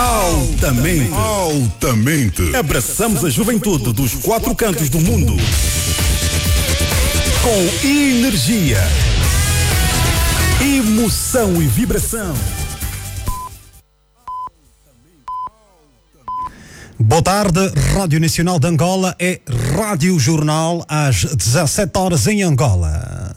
Altamente. Abraçamos a juventude dos 4 cantos do mundo. Com energia, emoção e vibração. Boa tarde, Rádio Nacional de Angola é Rádio Jornal às 17 horas em Angola.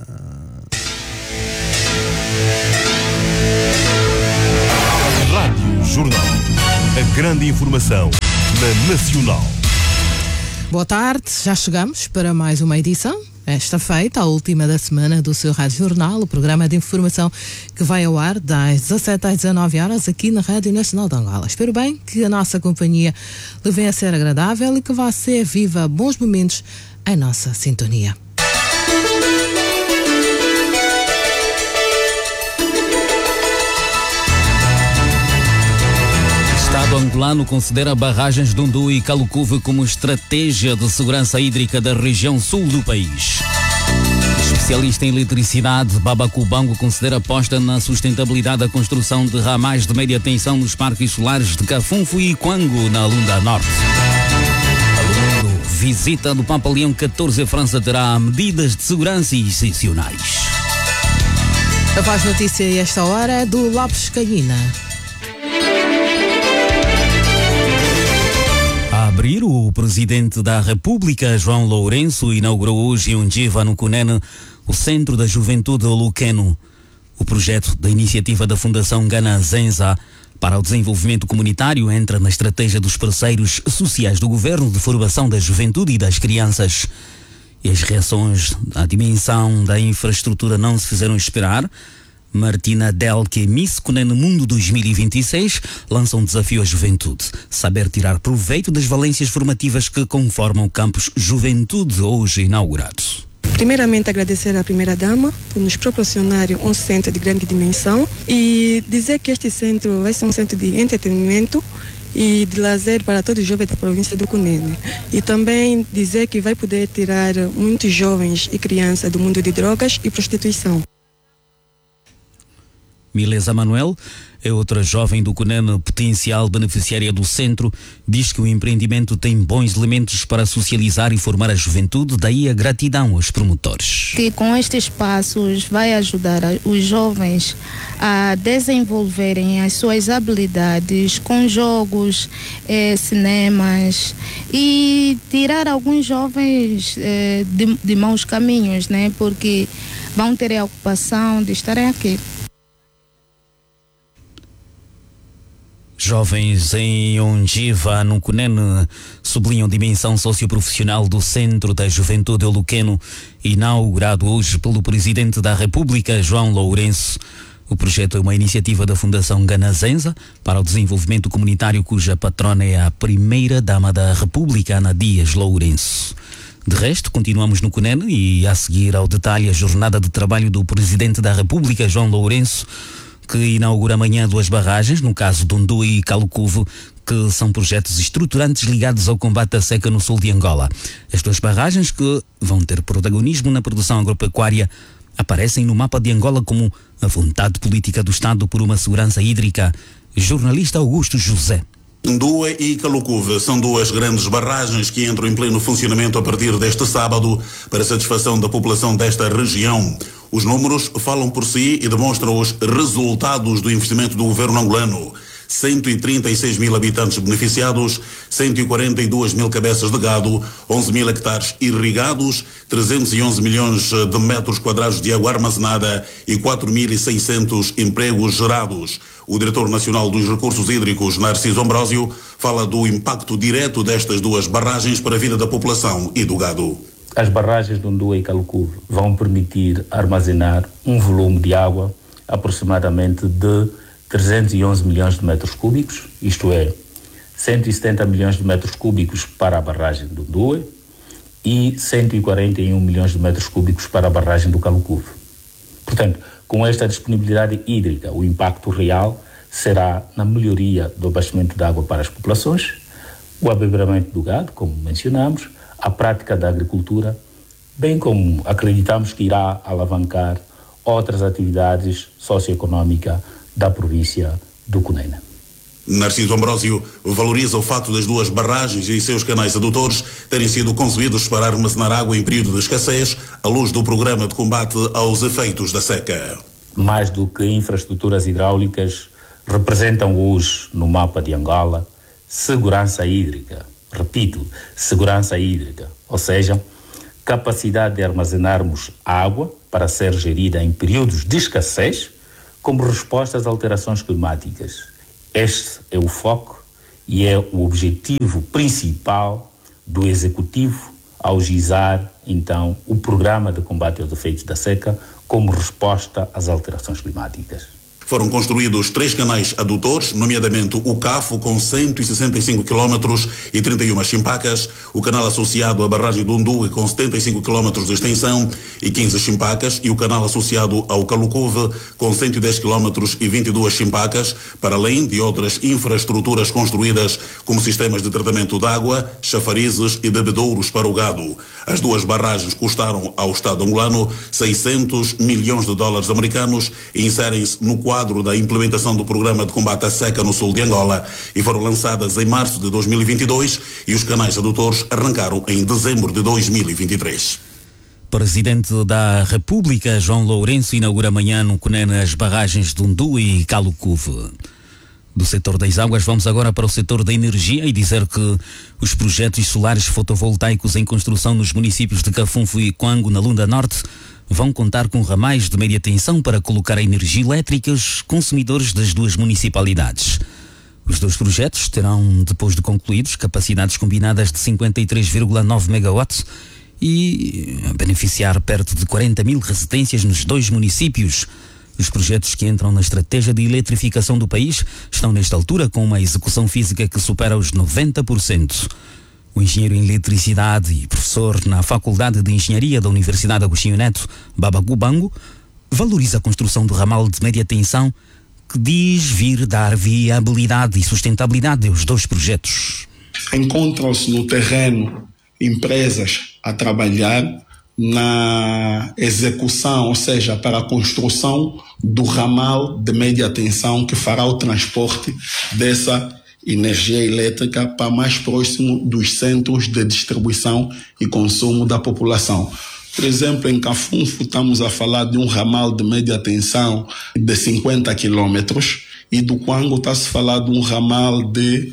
Rádio Jornal. A grande informação na Nacional. Boa tarde, já chegamos para mais uma edição. Esta feita, a última da semana do seu Rádio Jornal, o programa de informação que vai ao ar das 17 às 19 horas aqui na Rádio Nacional de Angola. Espero bem que a nossa companhia lhe venha a ser agradável e que vá ser viva bons momentos em nossa sintonia. O Estado angolano considera barragens de Undu e Calucuve como estratégia de segurança hídrica da região sul do país. Especialista em eletricidade, Babacu Bango considera aposta na sustentabilidade da construção de ramais de média tensão nos parques solares de Cafunfo e Quango, na Lunda Norte. Visita do Papa Leão XIV à França terá medidas de segurança excepcionais. A voz notícia a esta hora é do Lopes Canhina. A abrir, o Presidente da República, João Lourenço, inaugurou hoje em Undiva, no Cunene, o Centro da Juventude Luqueno. O projeto da iniciativa da Fundação Ganazenza para o Desenvolvimento Comunitário entra na estratégia dos parceiros sociais do Governo de formação da juventude e das crianças. E as reações à dimensão da infraestrutura não se fizeram esperar. Martina Delke, Miss Cunene Mundo 2026, lança um desafio à juventude: saber tirar proveito das valências formativas que conformam o campus Juventude, hoje inaugurado. Primeiramente, agradecer à Primeira-Dama por nos proporcionar um centro de grande dimensão e dizer que este centro vai ser um centro de entretenimento e de lazer para todos os jovens da província do Cunene. E também dizer que vai poder tirar muitos jovens e crianças do mundo de drogas e prostituição. Milesa Manuel é outra jovem do Cunene, potencial beneficiária do centro, diz que o empreendimento tem bons elementos para socializar e formar a juventude, daí a gratidão aos promotores. Que com estes espaços vai ajudar os jovens a desenvolverem as suas habilidades com jogos, cinemas e tirar alguns jovens de maus caminhos, né? Porque vão ter a ocupação de estarem aqui. Jovens em Undiva, no Cunene, sublinham a dimensão socioprofissional do Centro da Juventude Luqueno, inaugurado hoje pelo Presidente da República, João Lourenço. O projeto é uma iniciativa da Fundação Ganazenza para o Desenvolvimento Comunitário, cuja patrona é a Primeira-Dama da República, Ana Dias Lourenço. De resto, continuamos no Cunene e, a seguir ao detalhe, a jornada de trabalho do Presidente da República, João Lourenço, que inaugura amanhã 2 barragens, no caso de Undu e Calucuve, que são projetos estruturantes ligados ao combate à seca no sul de Angola. As 2 barragens, que vão ter protagonismo na produção agropecuária, aparecem no mapa de Angola como a vontade política do Estado por uma segurança hídrica. Jornalista Augusto José. Undu e Calucuve são 2 grandes barragens que entram em pleno funcionamento a partir deste sábado para satisfação da população desta região. Os números falam por si e demonstram os resultados do investimento do governo angolano. 136 mil habitantes beneficiados, 142 mil cabeças de gado, 11 mil hectares irrigados, 311 milhões de metros quadrados de água armazenada e 4.600 empregos gerados. O diretor nacional dos recursos hídricos, Narciso Ambrósio, fala do impacto direto destas 2 barragens para a vida da população e do gado. As barragens de Undu e Calucuve vão permitir armazenar um volume de água aproximadamente de 311 milhões de metros cúbicos, isto é, 170 milhões de metros cúbicos para a barragem do Undu e 141 milhões de metros cúbicos para a barragem do Calucuve. Portanto, com esta disponibilidade hídrica, o impacto real será na melhoria do abastecimento de água para as populações, o abeberamento do gado, como mencionamos, a prática da agricultura, bem como acreditamos que irá alavancar outras atividades socioeconómicas da província do Cunene. Narciso Ambrósio valoriza o fato das duas barragens e seus canais adutores terem sido concebidos para armazenar água em período de escassez, à luz do programa de combate aos efeitos da seca. Mais do que infraestruturas hidráulicas, representam hoje no mapa de Angola segurança hídrica. Repito, segurança hídrica, ou seja, capacidade de armazenarmos água para ser gerida em períodos de escassez como resposta às alterações climáticas. Este é o foco e é o objetivo principal do Executivo ao gizar, então, o programa de combate aos efeitos da seca como resposta às alterações climáticas. Foram construídos 3 canais adutores, nomeadamente o CAFO, com 165 km e 31 chimpacas, o canal associado à barragem do Unduque, com 75 km de extensão e 15 chimpacas, e o canal associado ao Calucuve, com 110 km e 22 chimpacas, para além de outras infraestruturas construídas, como sistemas de tratamento de água, chafarizes e bebedouros para o gado. As duas barragens custaram ao Estado angolano $600 milhões americanos e inserem-se no quadro da implementação do programa de combate à seca no sul de Angola e foram lançadas em março de 2022 e os canais adutores arrancaram em dezembro de 2023. Presidente da República, João Lourenço, inaugura amanhã no Cunene as barragens de Unduque e Calucuve. Do setor das águas, vamos agora para o setor da energia e dizer que os projetos solares fotovoltaicos em construção nos municípios de Cafunfo e Quango, na Lunda Norte, vão contar com ramais de média tensão para colocar a energia elétrica aos consumidores das duas municipalidades. Os dois projetos terão, depois de concluídos, capacidades combinadas de 53,9 megawatts e beneficiar perto de 40 mil residências nos dois municípios. Os projetos que entram na estratégia de eletrificação do país estão nesta altura com uma execução física que supera os 90%. O engenheiro em eletricidade e professor na Faculdade de Engenharia da Universidade Agostinho Neto, Baba Cubango, valoriza a construção do ramal de média tensão que diz vir dar viabilidade e sustentabilidade aos dois projetos. Encontram-se no terreno empresas a trabalhar na execução, ou seja, para a construção do ramal de média tensão que fará o transporte dessa energia elétrica para mais próximo dos centros de distribuição e consumo da população. Por exemplo, em Cafunfo estamos a falar de um ramal de média tensão de 50 quilômetros e do Quango está-se a falar de um ramal de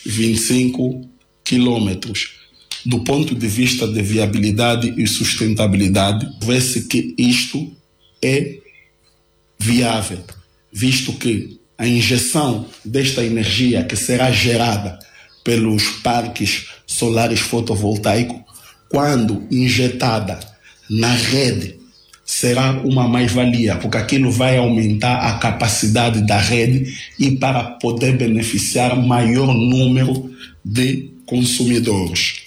25 quilômetros. Do ponto de vista de viabilidade e sustentabilidade, vê-se que isto é viável, visto que a injeção desta energia que será gerada pelos parques solares fotovoltaicos, quando injetada na rede, será uma mais-valia, porque aquilo vai aumentar a capacidade da rede e para poder beneficiar maior número de consumidores.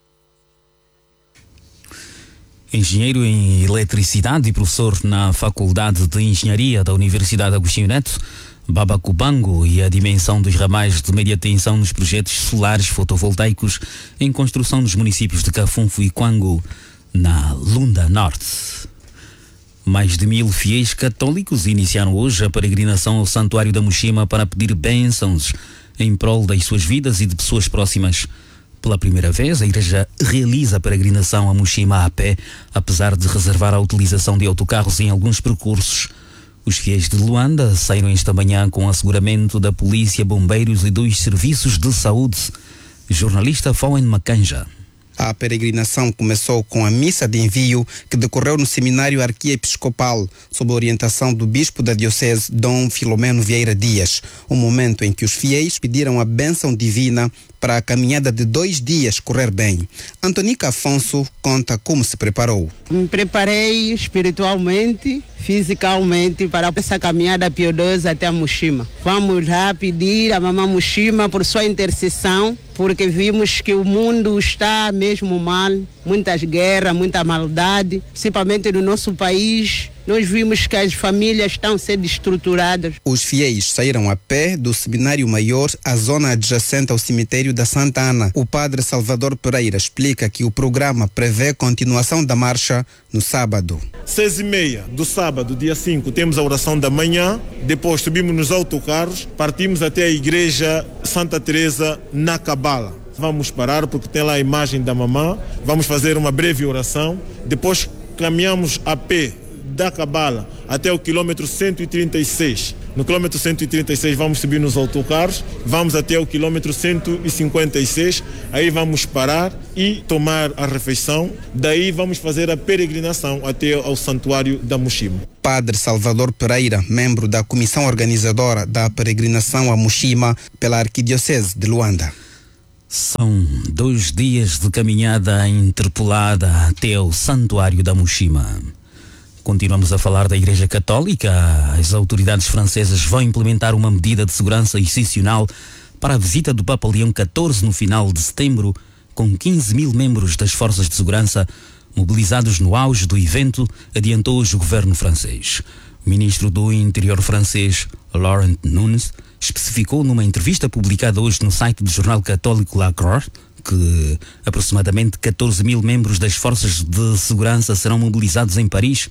Engenheiro em eletricidade e professor na Faculdade de Engenharia da Universidade Agostinho Neto, Baba Cubango, e a dimensão dos ramais de média tensão nos projetos solares fotovoltaicos em construção nos municípios de Cafunfo e Quango, na Lunda Norte. Mais de 1.000 fiéis católicos iniciaram hoje a peregrinação ao Santuário da Muxima para pedir bênçãos em prol das suas vidas e de pessoas próximas. Pela primeira vez, a Igreja realiza a peregrinação a Muxima a pé, apesar de reservar a utilização de autocarros em alguns percursos. Os fiéis de Luanda saíram esta manhã com asseguramento da polícia, bombeiros e dos serviços de saúde. Jornalista Fowen Macanja. A peregrinação começou com a missa de envio que decorreu no Seminário Arquiepiscopal, sob a orientação do bispo da diocese, Dom Filomeno Vieira Dias, um momento em que os fiéis pediram a bênção divina para a caminhada de 2 dias correr bem. Antonica Afonso conta como se preparou. Me preparei espiritualmente, fisicamente, para essa caminhada piedosa até a Muxima. Vamos lá pedir a Mamã Muxima por sua intercessão, porque vimos que o mundo está mesmo mal, muitas guerras, muita maldade, principalmente no nosso país. Nós vimos que as famílias estão sendo estruturadas. Os fiéis saíram a pé do Seminário Maior à zona adjacente ao cemitério da Santa Ana. O padre Salvador Pereira explica que o programa prevê continuação da marcha no sábado. 6h30 do sábado, dia 5, temos a oração da manhã, depois subimos nos autocarros, partimos até a igreja Santa Teresa na Cabala. Vamos parar porque tem lá a imagem da mamã, vamos fazer uma breve oração, depois caminhamos a pé da Cabala até o quilômetro 136. No quilômetro 136 vamos subir nos autocarros, vamos até o quilômetro 156, aí vamos parar e tomar a refeição, daí vamos fazer a peregrinação até ao Santuário da Mushima. Padre Salvador Pereira, membro da comissão organizadora da peregrinação a Mushima pela Arquidiocese de Luanda. São 2 dias de caminhada interpolada até o Santuário da Mushima. Continuamos a falar da Igreja Católica. As autoridades francesas vão implementar uma medida de segurança excepcional para a visita do Papa Leão XIV no final de setembro, com 15 mil membros das forças de segurança mobilizados no auge do evento, adiantou hoje o governo francês. O ministro do Interior francês, Laurent Nunez, especificou numa entrevista publicada hoje no site do jornal católico La Croix que aproximadamente 14 mil membros das forças de segurança serão mobilizados em Paris,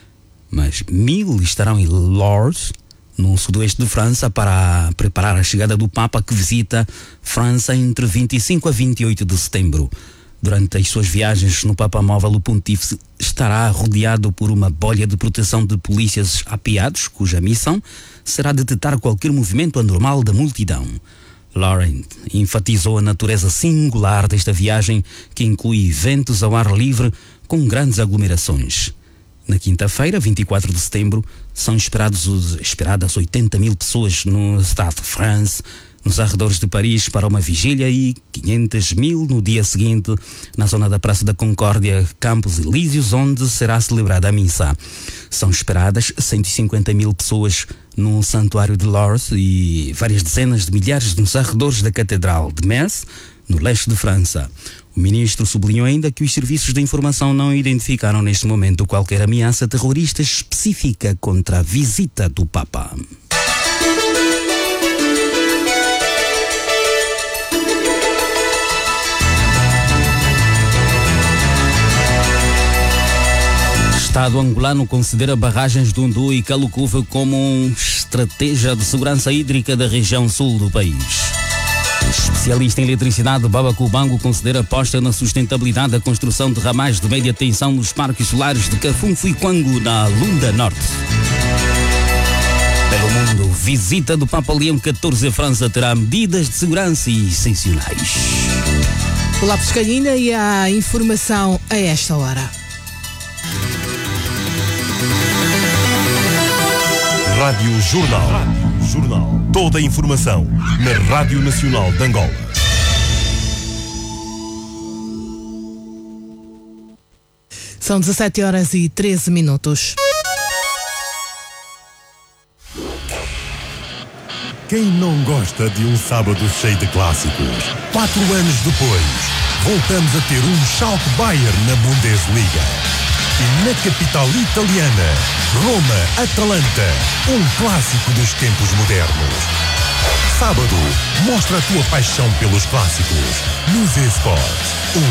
mas 1.000 estarão em Lourdes, no sudoeste de França, para preparar a chegada do Papa, que visita França entre 25 a 28 de setembro. Durante as suas viagens no Papamóvel, o pontífice estará rodeado por uma bolha de proteção de polícias apiados, cuja missão será detectar qualquer movimento anormal da multidão. Laurent enfatizou a natureza singular desta viagem, que inclui eventos ao ar livre com grandes aglomerações. Na quinta-feira, 24 de setembro, são esperadas 80 mil pessoas no Stade de France, nos arredores de Paris, para uma vigília, e 500 mil no dia seguinte na zona da Praça da Concórdia, Campos Elíseos, onde será celebrada a missa. São esperadas 150 mil pessoas no Santuário de Lourdes e várias dezenas de milhares nos arredores da Catedral de Metz, no leste de França. O ministro sublinhou ainda que os serviços de informação não identificaram neste momento qualquer ameaça terrorista específica contra a visita do Papa. O Estado angolano considera barragens de Undu e Calucuva como uma estratégia de segurança hídrica da região sul do país. Especialista em eletricidade, Baba Cubango considera aposta na sustentabilidade da construção de ramais de média tensão nos parques solares de Cafunfo e Quango, na Lunda Norte. Pelo mundo, visita do Papa Leão XIV à França terá medidas de segurança excepcionais. Olá, Pescalhinha, e a informação a esta hora. Rádio Jornal. Toda a informação na Rádio Nacional de Angola. São 17 horas e 13 minutos. Quem não gosta de um sábado cheio de clássicos? 4 anos depois, voltamos a ter um Schalke Bayern na Bundesliga. E na capital italiana, Roma-Atalanta, um clássico dos tempos modernos. Sábado, mostra a tua paixão pelos clásicos nos eSports.